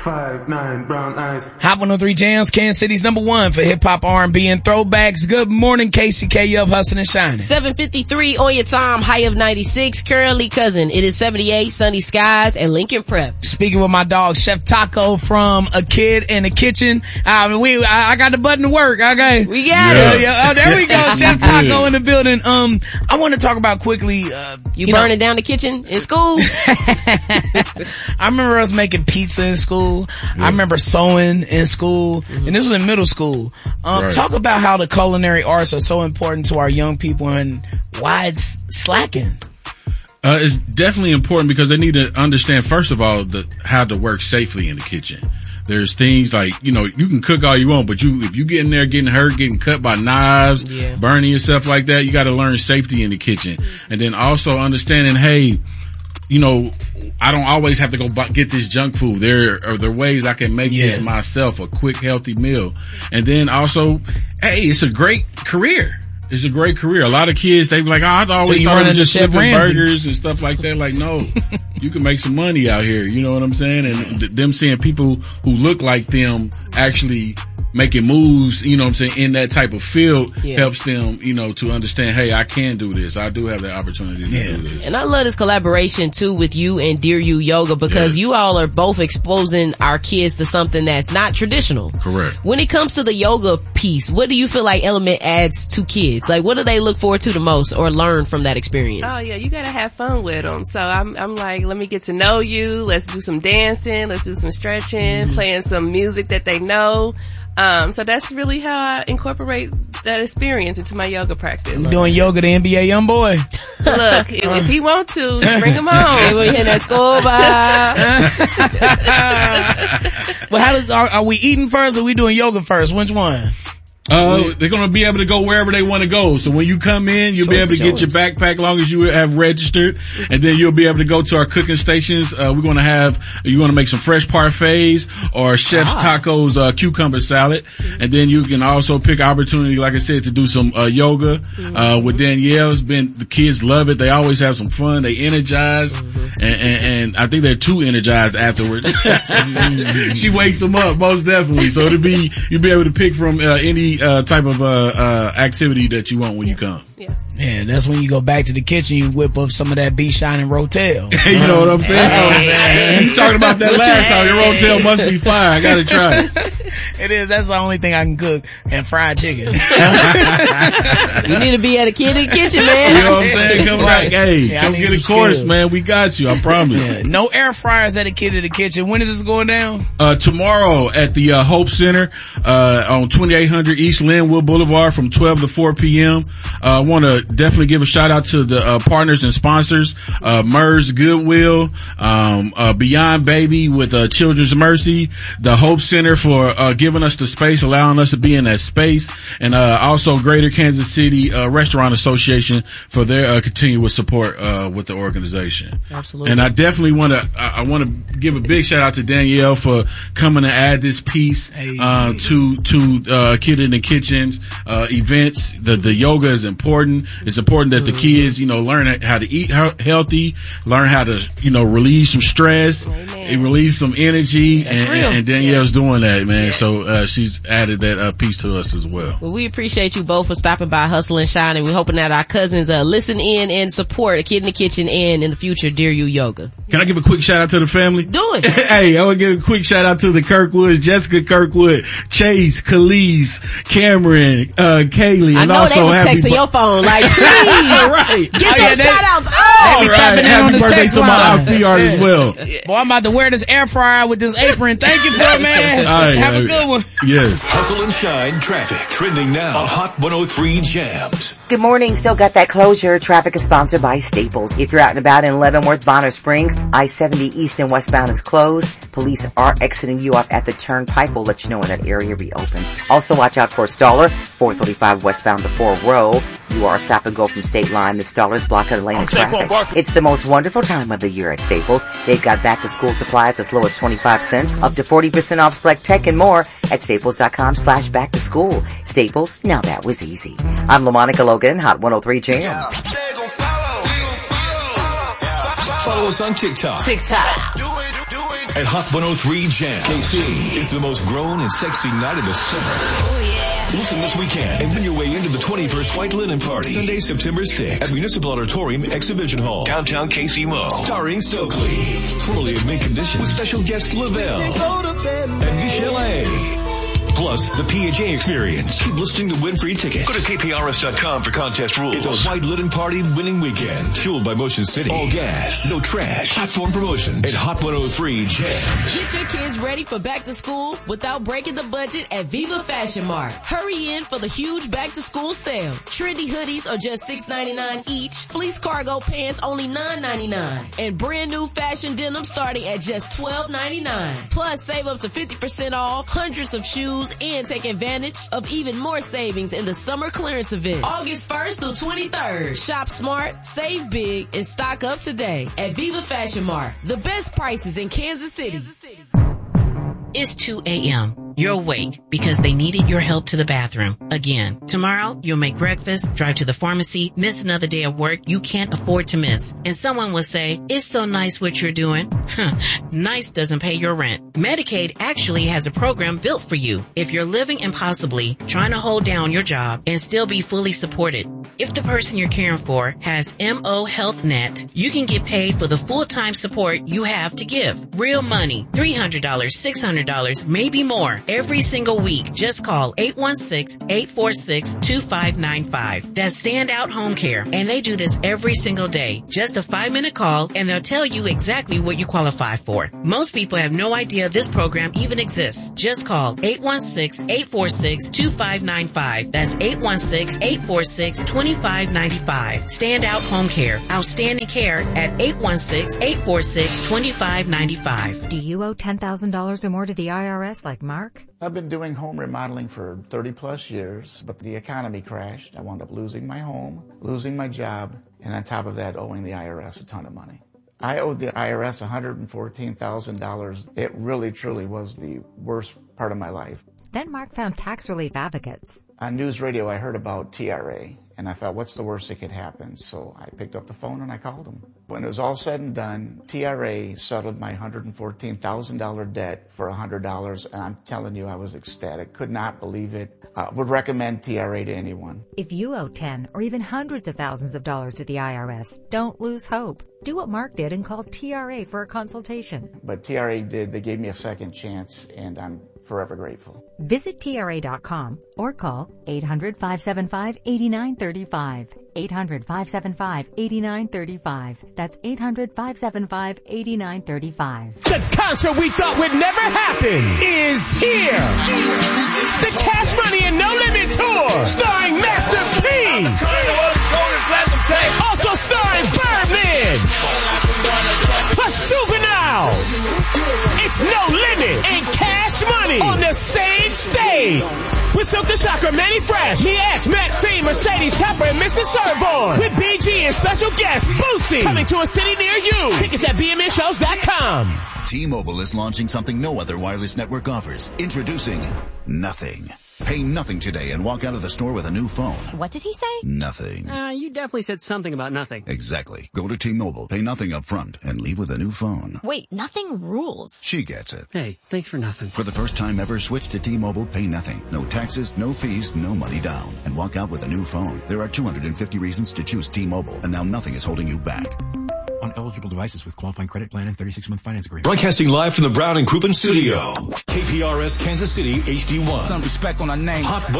5'9", brown eyes. Hot 103 Jams, Kansas City's #1 for hip hop, R&B, and throwbacks. Good morning, KCK of Hustlin' and Shining. 7:53 on your time, high of 96. Currently, cousin, it is 78, sunny skies, and Lincoln Prep. Speaking with my dog, Chef Taco from A Kid in the Kitchen. I got the button to work. Okay. We got it. Yeah. Oh, there we go. Chef Taco in the building. I want to talk about quickly, you burning down the kitchen in school? I remember us making pizza in school. Yeah. I remember sewing in school, and this was in middle school. Right. Talk about how the culinary arts are so important to our young people and why it's slacking. It's definitely important because they need to understand, first of all, how to work safely in the kitchen. There's things like, you can cook all you want, but if you get in there getting hurt, getting cut by knives, burning yourself like that, you got to learn safety in the kitchen. And then also understanding, hey, I don't always have to go get this junk food. There are ways I can make this myself, a quick, healthy meal. And then also, hey, it's a great career. It's a great career. A lot of kids, they be like, I always thought it was just flipping burgers and stuff like that. Like, no, you can make some money out here. You know what I'm saying? And them seeing people who look like them actually making moves, in that type of field helps them, to understand, hey, I can do this. I do have the opportunity to do this. And I love this collaboration too with you and Dear You Yoga because you all are both exposing our kids to something that's not traditional. Correct. When it comes to the yoga piece, what do you feel like Element adds to kids? Like, what do they look forward to the most or learn from that experience? Oh yeah, you gotta have fun with them. So I'm like, let me get to know you. Let's do some dancing. Let's do some stretching, playing some music that they know. So that's really how I incorporate that experience into my yoga practice. You doing yoga the NBA young boy? Look, if he want to, bring him on. We hit that school by. Well, are we eating first or are we doing yoga first? Which one? They're going to be able to go wherever they want to go. So when you come in, you'll be able to get your backpack as long as you have registered. And then you'll be able to go to our cooking stations. You're going to make some fresh parfaits or Chef's Tacos, cucumber salad. And then you can also pick opportunity, like I said, to do some, yoga, with Danielle. The kids love it. They always have some fun. They energize. And I think they're too energized afterwards. She wakes them up, most definitely. So you'll be able to pick from, any type of activity that you want when you come. Yeah, that's when you go back to the kitchen, you whip up some of that B-Shine and Rotel. You know what I'm saying? You talking about that last time. Your Rotel must be fire. I gotta try it. It is. That's the only thing I can cook. And fried chicken. You need to be at A Kid in the Kitchen, man. You know what I'm saying? Come back. Hey, come get a course, man. We got you. I promise. Yeah. No air fryers at A Kid in the Kitchen. When is this going down? Tomorrow at the Hope Center on 2800 East Linwood Boulevard from 12 to 4 p.m. I want to definitely give a shout out to the partners and sponsors, MERS Goodwill, Beyond Baby with Children's Mercy, the Hope Center for giving us the space, allowing us to be in that space, and also Greater Kansas City Restaurant Association for their continuous support with the organization. Absolutely. And I definitely want to give a big shout out to Danielle for coming to add this piece to Kid in the Kitchen's events. The yoga is important. It's important that the kids, learn how to eat healthy, learn how to, release some stress, and release some energy. And Danielle's doing that, man. So, she's added that piece to us as well. Well, we appreciate you both for stopping by Hustle and Shine, and we're hoping that our cousins, listen in and support A Kid in the Kitchen and in the future, Dear You Yoga. Can I give a quick shout out to the family? Do it. Hey, I want to give a quick shout out to the Kirkwoods, Jessica Kirkwood, Chase, Khalees, Cameron, Kaylee, and also they was texting your phone like, please, get those shout outs. Happy birthday to my PR as well. Boy, I'm about to wear this air fryer with this apron. Thank you for it, man. Have a good one. Yes. Hustle and Shine traffic trending now on Hot 103 Jams. Good morning. Still got that closure. Traffic is sponsored by Staples. If you're out and about in Leavenworth, Bonner Springs, I-70 east and westbound is closed. Police are exiting you off at the turnpike. We'll let you know when that area reopens. Also watch out for a staller, 435 westbound to 4 Row. You are stop and go from State Line. The stallers block a lane of traffic. It's the most wonderful time of the year at Staples. They've got back to school supplies as low as 25 cents, up to 40% off select tech and more at staples.com/back to school. Staples, now that was easy. I'm LaMonica Logan, Hot 103 Jams. Follow us on TikTok. at Hot 103 Jam. KC is the most grown and sexy night of the summer. Oh, yeah. Listen this weekend and win your way into the 21st White Linen Party. Sunday, September 6th at Municipal Auditorium Exhibition Hall, downtown KC Mo. Starring Stokely. Fully in mint condition with special guest Lavelle and Michelle A. Plus, the PHA experience. Keep listening to win free tickets. Go to KPRS.com for contest rules. It's a White Linen Party winning weekend. Fueled by Motion City. All gas. No trash. Platform promotions. At Hot 103 Jams. Get your kids ready for back to school without breaking the budget at Viva Fashion Mart. Hurry in for the huge back to school sale. Trendy hoodies are just $6.99 each. Fleece cargo pants only $9.99. And brand new fashion denim starting at just $12.99. Plus, save up to 50% off hundreds of shoes and take advantage of even more savings in the summer clearance event. August 1st through 23rd. Shop smart, save big, and stock up today at Viva Fashion Mart. The best prices in Kansas City. It's 2 a.m. You're awake because they needed your help to the bathroom. Again, tomorrow you'll make breakfast, drive to the pharmacy, miss another day of work you can't afford to miss. And someone will say, it's so nice what you're doing. Nice doesn't pay your rent. Medicaid actually has a program built for you if you're living impossibly, trying to hold down your job and still be fully supported. If the person you're caring for has MO Health Net, you can get paid for the full-time support you have to give. Real money, $300, $600, maybe more. Every single week, just call 816-846-2595. That's Standout Home Care, and they do this every single day. Just a 5-minute call, and they'll tell you exactly what you qualify for. Most people have no idea this program even exists. Just call 816-846-2595. That's 816-846-2595. Standout Home Care. Outstanding care at 816-846-2595. Do you owe $10,000 or more to the IRS like Mark? I've been doing home remodeling for 30 plus years, but the economy crashed. I wound up losing my home, losing my job, and on top of that, owing the IRS a ton of money. I owed the IRS $114,000. It really, truly was the worst part of my life. Then Mark found tax relief advocates. On news radio, I heard about TRA, and I thought, what's the worst that could happen? So I picked up the phone and I called them. When it was all said and done, TRA settled my $114,000 debt for $100, and I'm telling you, I was ecstatic. Could not believe it. Would recommend TRA to anyone. If you owe 10 or even hundreds of thousands of dollars to the IRS, don't lose hope. Do what Mark did and call TRA for a consultation. But TRA did. They gave me a second chance, and I'm forever grateful. Visit TRA.com or call 800-575-8935. 800-575-8935. That's 800-575-8935. The concert we thought would never happen is here. The Cash Money and No Limit Tour, starring Master P. Also starring Birdman. Plus Juvenile. It's No Limit and Cash Money on the same stage. With Silk the Shocker, Manny Fresh, X, Mac P, Mercedes Chopper, and Mr. Servon. With BG and special guest Boosie. Coming to a city near you. Tickets at bmnshows.com. T-Mobile is launching something no other wireless network offers. Introducing Nothing. Pay nothing today and walk out of the store with a new phone. What did he say? Nothing. You definitely said something about nothing. Exactly. Go to T-Mobile, pay nothing up front, and leave with a new phone. Wait, nothing rules. She gets it. Hey, thanks for nothing. For the first time ever, switch to T-Mobile, pay nothing. No taxes, no fees, no money down. And walk out with a new phone. There are 250 reasons to choose T-Mobile, and now nothing is holding you back. On eligible devices with qualifying credit plan and 36-month finance agreement. Broadcasting live from the Brown and Crouppen studio. KPRS Kansas City HD1. Some respect on our name. Hot